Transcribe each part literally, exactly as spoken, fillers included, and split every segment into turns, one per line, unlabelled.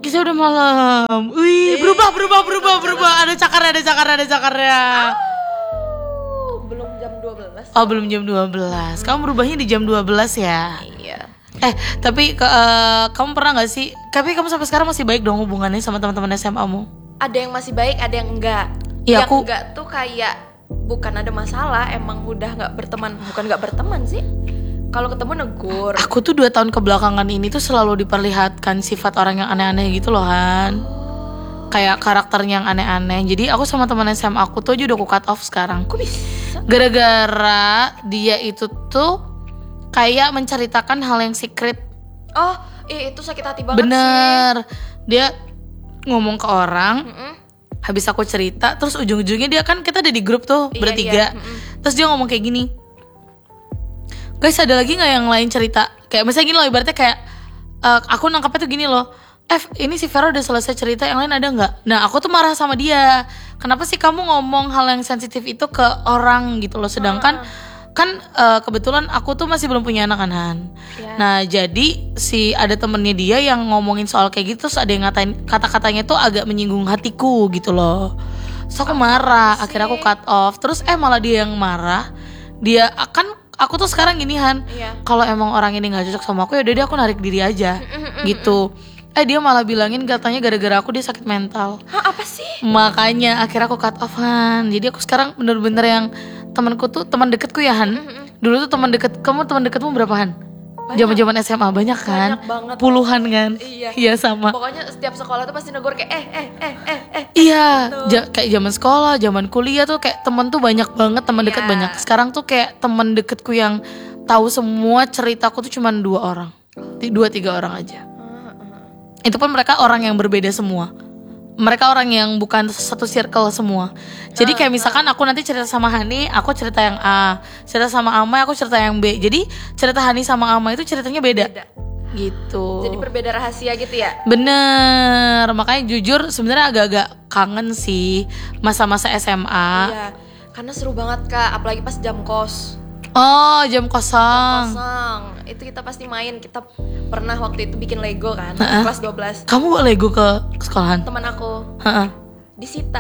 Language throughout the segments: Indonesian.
Kisah udah malam. Wih, berubah, berubah, berubah, berubah. Ada cakarnya, ada cakarnya, ada cakarnya.
Oh, belum jam dua belas.
Oh, belum jam dua belas. Kamu berubahnya di jam dua belas ya?
Iya.
Eh, tapi ke, uh, kamu pernah gak sih? Tapi kamu sampai sekarang masih baik dong hubungannya sama teman-teman S M A-mu?
Ada yang masih baik, ada yang enggak.
Ya,
yang
aku...
enggak tuh kayak bukan ada masalah, emang udah nggak berteman. Bukan nggak berteman sih. Kalau ketemu negur.
Aku tuh dua tahun kebelakangan ini tuh selalu diperlihatkan sifat orang yang aneh-aneh gitu loh Han. Oh. Kayak karakternya yang aneh-aneh. Jadi aku sama teman S M A aku tuh aja udah aku cut off sekarang.
Kok bisa?
Gara-gara dia itu tuh kayak menceritakan hal yang secret.
Oh, eh, itu sakit hati banget.
Bener.
Sih.
Dia ngomong ke orang.
Mm-mm.
Habis aku cerita, terus ujung-ujungnya dia kan kita ada di grup tuh
iya,
bertiga.
Iya.
Terus dia ngomong kayak gini. Guys, ada lagi nggak yang lain cerita? Kayak misalnya gini loh, ibaratnya kayak uh, aku nangkapnya tuh gini loh. F, ini si Vera udah selesai cerita, yang lain ada nggak? Nah, aku tuh marah sama dia. Kenapa sih kamu ngomong hal yang sensitif itu ke orang gitu loh? Sedangkan ah. kan uh, kebetulan aku tuh masih belum punya anak kan Han. Ya. Nah, jadi si ada temennya dia yang ngomongin soal kayak gitu, terus ada yang ngatain kata-katanya tuh agak menyinggung hatiku gitu loh. Terus aku marah, akhirnya aku cut off. Terus eh malah dia yang marah. Dia akan aku tuh sekarang gini Han, iya. Kalau emang orang ini nggak cocok sama aku ya udah deh aku narik diri aja gitu. Eh dia malah bilangin katanya gara-gara aku dia sakit mental.
Hah, apa sih?
Makanya akhirnya aku cut off Han. Jadi aku sekarang bener-bener yang temanku tuh teman deketku ya Han. Dulu tuh teman deket kamu teman deketmu berapa Han? Zaman-zaman S M A banyak kan?
Banyak banget.
Puluhan kan?
Iya.
Iya sama.
Pokoknya setiap sekolah tuh pasti negur kayak eh eh eh eh eh.
Iya,
gitu.
ja- kayak zaman sekolah, zaman kuliah tuh kayak temen tuh banyak banget, teman dekat
Iya.
banyak. Sekarang tuh kayak teman deketku yang tahu semua ceritaku tuh cuma dua orang, dua tiga orang aja. Itu pun mereka orang yang berbeda semua. Mereka orang yang bukan satu circle semua. Jadi kayak misalkan aku nanti cerita sama Hani, aku cerita yang A. Cerita sama Ama, aku cerita yang B. Jadi cerita Hani sama Ama itu ceritanya beda, beda. Gitu.
Jadi berbeda rahasia gitu ya?
Bener. Makanya jujur sebenarnya agak-agak kangen sih masa-masa S M A.
Iya. Karena seru banget Kak, apalagi pas jam kos.
Oh, jam kosong.
Jam kosong. Itu kita pasti main. Kita pernah waktu itu bikin Lego kan,
uh-uh.
kelas dua belas.
Kamu bawa Lego ke sekolahan?
Teman aku.
Uh-uh.
Disita.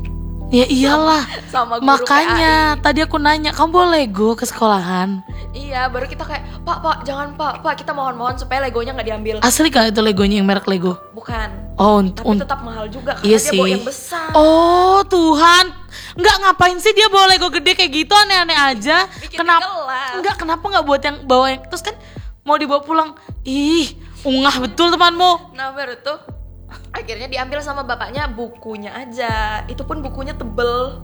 Ya iyalah.
Sama, sama guru
makanya
P A I.
Tadi aku nanya, kamu bawa Lego ke sekolahan?
Iya, baru kita kayak, Pak, Pak, jangan Pak, Pak, kita mohon-mohon supaya Legonya gak diambil.
Asli gak itu Legonya yang merek Lego?
Bukan.
Oh,
tapi
un-
tetap mahal juga karena
iya
dia
sih.
bawa yang besar.
Oh Tuhan, nggak ngapain sih dia bawa Lego gede kayak gitu, aneh-aneh aja.
Bikin
Kenapa?
kelas.
Enggak, kenapa nggak buat yang bawa yang terus kan mau dibawa pulang? Ih, ungah betul temanmu.
Nah baru tuh akhirnya diambil sama bapaknya bukunya aja. Itu pun bukunya tebel.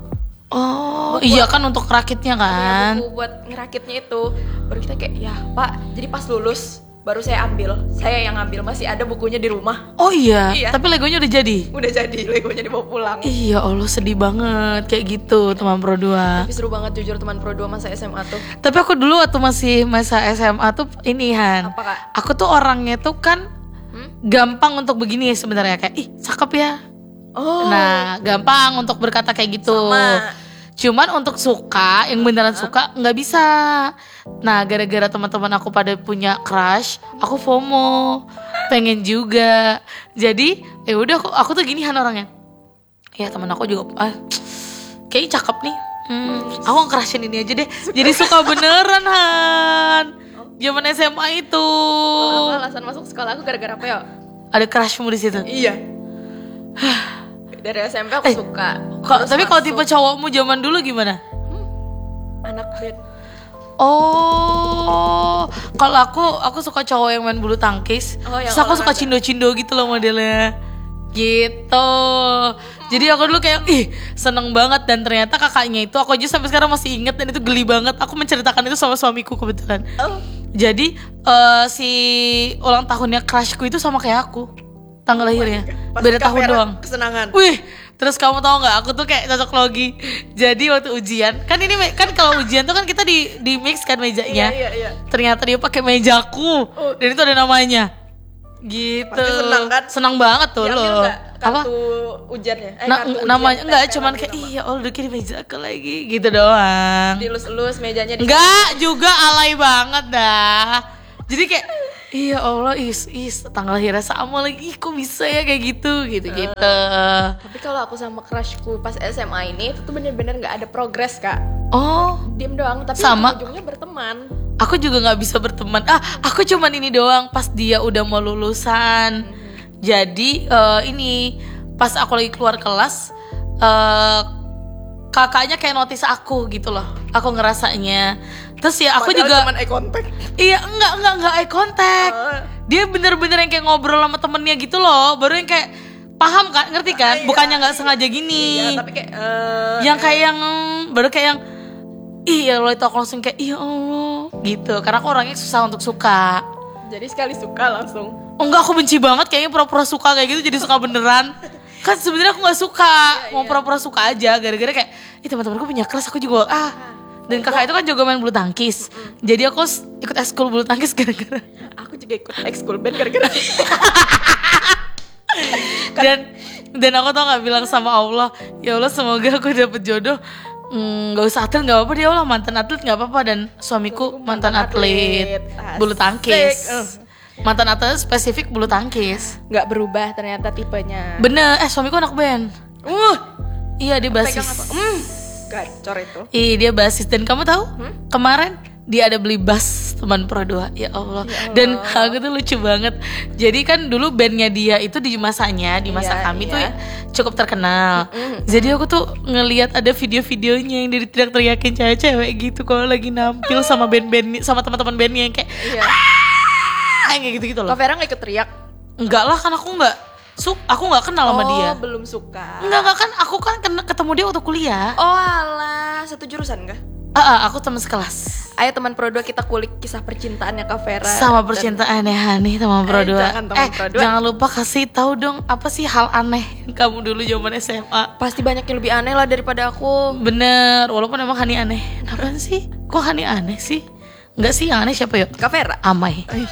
Oh
buku
iya kan untuk rakitnya kan.
Iya, buku buat ngerakitnya itu. Baru kita kayak ya Pak, jadi pas lulus baru saya ambil. Saya yang ambil, masih ada bukunya di rumah.
Oh iya,
iya.
Tapi Legonya udah jadi?
Udah jadi, Legonya dibawa pulang.
Iya Allah, sedih banget kayak gitu teman Pro dua.
Tapi seru banget jujur teman Pro dua masa S M A tuh.
Tapi aku dulu waktu masih masa S M A tuh ini Han.
Apa Kak?
Aku tuh orangnya tuh kan hmm? gampang untuk begini sebenarnya, kayak ih cakep ya.
Oh.
Nah gampang untuk berkata kayak gitu.
Sama.
Cuman untuk suka, yang beneran suka nggak bisa. Nah gara-gara teman-teman aku pada punya crush, aku FOMO, pengen juga. Jadi ya udah aku, aku tuh ginian orangnya. Ya teman aku juga, ah, kayaknya cakep nih. Hmm, aku nge-crushin ini aja deh. Jadi suka beneran Han. Zaman S M A itu.
Oh, alasan masuk sekolah aku gara-gara apa ya?
Ada crushmu di situ?
Iya. Dari S M P aku eh, suka.
Kalo, tapi kalau tipe cowokmu zaman dulu gimana?
Hmm, anak band.
Oh, kalau aku aku suka cowok yang main bulu tangkis. Oh, terus aku suka cindo-cindo gitu loh modelnya. Gitu. Jadi aku dulu kayak ih seneng banget, dan ternyata kakaknya itu aku aja sampai sekarang masih inget, dan itu geli banget. Aku menceritakan itu sama suamiku kebetulan. Oh. Jadi uh, si ulang tahunnya crushku itu sama kayak aku. Tanggal lahirnya oh beda tahun doang.
Kesenangan.
Wih, terus kamu tahu nggak? Aku tuh kayak cocok logi. Jadi waktu ujian, kan ini kan kalau ujian tuh kan kita di di mix kan mejanya.
Iya, iya, iya.
Ternyata dia pakai mejaku. Oh. Dan itu ada namanya. Gitu.
Pasti senang kan?
Senang banget tuh lo.
Apa? Kartu ujiannya. Eh,
nah,
kartu
namanya
ujian,
enggak, cuman kayak iya, oh udah kiri mejaku lagi gitu doang.
Dilus-elus mejanya di
enggak juga alay banget dah. Jadi kayak Iya Allah, is, is tanggal lahirnya sama lagi, ih, kok bisa ya kayak gitu, gitu-gitu.
Uh, tapi kalau aku sama crushku pas S M A ini, itu tuh bener-bener gak ada progres kak.
Oh,
diem doang, tapi
sama.
ujungnya berteman.
Aku juga gak bisa berteman. Ah, aku cuman ini doang pas dia udah mau lulusan. Mm-hmm. Jadi uh, ini pas aku lagi keluar kelas, uh, kakaknya kayak notice aku gitu loh. Aku ngerasanya. Terus ya aku
padahal
juga
cuman eye contact.
Iya, enggak, enggak, enggak eye contact. Uh. Dia bener-bener yang kayak ngobrol sama temennya gitu loh. Baru yang kayak paham kan, ngerti kan? Uh, bukannya nggak iya, sengaja gini.
Iya, tapi kayak uh,
yang kayak yang baru kayak yang iya lo itu aku langsung kayak iya Allah gitu. Karena aku orangnya susah untuk suka.
Jadi sekali suka langsung.
Oh enggak, aku benci banget kayaknya pura-pura suka kayak gitu jadi suka beneran. Kan sebenarnya aku nggak suka, iya, mau iya. pura-pura suka aja gara-gara kayak ih teman-temanku punya kelas, aku juga ah. Dan kakak itu kan juga main bulu tangkis. Mm. Jadi aku ikut ekskul bulu tangkis gara-gara.
Aku juga ikut ekskul band gara-gara.
dan dan aku tau gak bilang sama Allah, ya Allah semoga aku dapet jodoh. Hmm, gak usah atlet gak apa-apa, dia Allah mantan atlet gak apa-apa. Dan suamiku mantan, mantan atlet, atlet bulu tangkis. uh. Mantan atlet spesifik bulu tangkis.
Gak berubah ternyata tipenya.
Bener, eh suamiku anak band. Uh, Iya dia basis.
Hmm, gacor itu.
Iya dia basis. Dan kamu tahu hmm? kemarin dia ada beli bass teman Pro dua. Ya Allah. Ya Allah. Dan aku tuh lucu banget. Jadi kan dulu bandnya dia itu di masanya, di masa iya, kami iya. tuh cukup terkenal. Mm-hmm. Jadi aku tuh ngelihat ada video-videonya yang dia teriak-teriakin cewek-cewek gitu kalau lagi nampil sama band-band, sama teman-teman bandnya yang kayak iya. ah, kayak gitu-gitu loh.
Kak Vera nggak ikut teriak?
Enggak lah, kan aku nggak Suk, aku nggak kenal
oh,
sama dia.
Oh, belum suka.
Enggak, enggak kan, aku kan ketemu dia waktu kuliah.
Oh alah, satu jurusan kah?
Ah, uh, uh, aku teman sekelas.
Ayo teman Pro dua kita kulik kisah percintaannya Kak Vera.
Sama percintaan dan... aneh teman Pro dua.
Eh, jangan teman
eh,
Pro dua.
Jangan lupa kasih tahu dong apa sih hal aneh kamu dulu zaman S M A.
Pasti banyak yang lebih aneh lah daripada aku.
Bener, walaupun emang Hani aneh. Apaan sih? Kok Hani aneh sih? Enggak sih, yang aneh siapa yuk?
Kak Vera.
Amai.